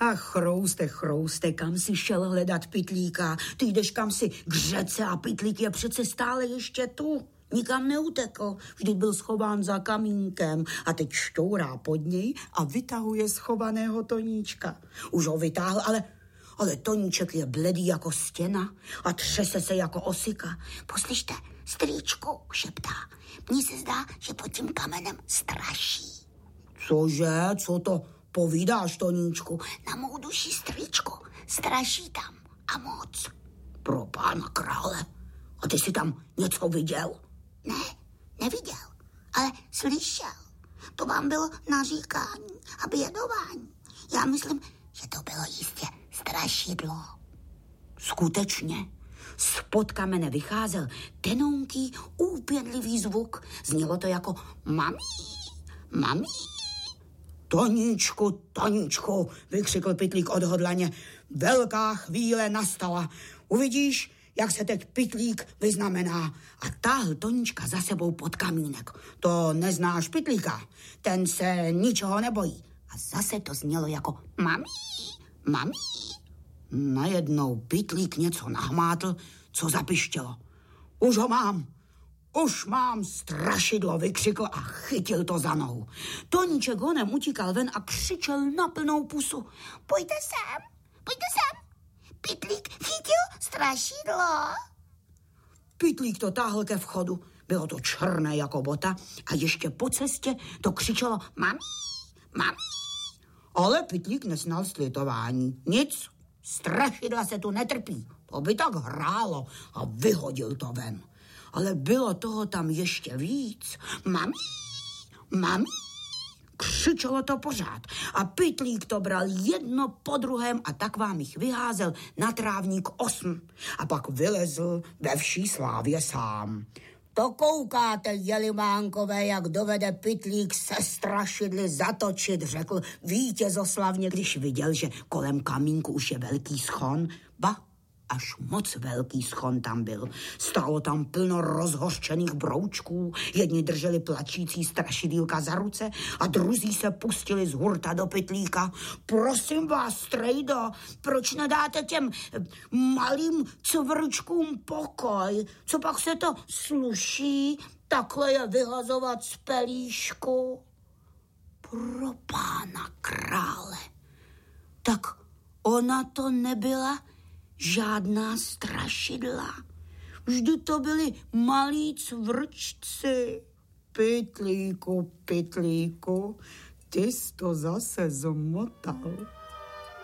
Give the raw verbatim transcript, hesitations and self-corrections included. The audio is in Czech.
A chrouste, chrouste, kam si šel hledat Pytlíka? Ty jdeš kam si k řece a Pytlík je přece stále ještě tu. Nikam neutekl, vždyť byl schován za kamínkem a teď šťourá pod něj a vytahuje schovaného Toníčka. Už ho vytáhl, ale, ale Toníček je bledý jako stěna a třese se jako osika. Poslyšte, strýčku, šeptá, mně se zdá, že pod tím kamenem straší. Cože, co to povídáš, Toníčku? Na mou duši, strýčku, straší tam a moc. Pro pána krále, a ty jsi tam něco viděl? Ne, neviděl, ale slyšel. To vám bylo naříkání a bědování. Já myslím, že to bylo jistě strašidlo. Skutečně, spod kamene vycházel tenonký, úpěnlivý zvuk. Znělo to jako mami, mami. Toníčku, Toníčku, vykřikl Pytlík odhodlaně. Velká chvíle nastala. Uvidíš, jak se teď Pytlík vyznamená. A táhl Toníčka za sebou pod kamínek. To neznáš Pytlíka, ten se ničeho nebojí. A zase to znělo jako mami, mami. Najednou Pytlík něco nahmátl, co zapištělo. Už ho mám, už mám strašidlo, vykřikl a chytil to za nohu. Toníček honem utíkal ven a křičel na plnou pusu. Pojďte sem, pojďte sem. Pytlík chytil strašidlo. Pytlík to táhl ke vchodu. Bylo to černé jako bota a ještě po cestě to křičelo mami, mami. Ale Pytlík nesnal slitování. Nic, strašidla se tu netrpí. To by tak hrálo a vyhodil to ven. Ale bylo toho tam ještě víc. Mami, mami. Křičelo to pořád a Pytlík to bral jedno po druhém a tak vám jich vyházel na trávník osm. A pak vylezl ve vší slávě sám. To koukáte, jelimánkové, jak dovede Pytlík se strašidly zatočit, řekl vítězoslavně, když viděl, že kolem kamínku už je velký schon. Ba, až moc velký schon tam byl. Stálo tam plno rozhořčených broučků, jedni drželi plačící strašidýlka za ruce a druzí se pustili z hurta do Pytlíka. Prosím vás, strejdo, proč nedáte těm malým cvrčkům pokoj? Co pak se to sluší takhle je vyhazovat z pelíšku? Pro pána krále, tak ona to nebyla žádná strašidla. Vždy to byli malí cvrčci. Pytlíku, Pytlíku, ty jsi to zase zmotal.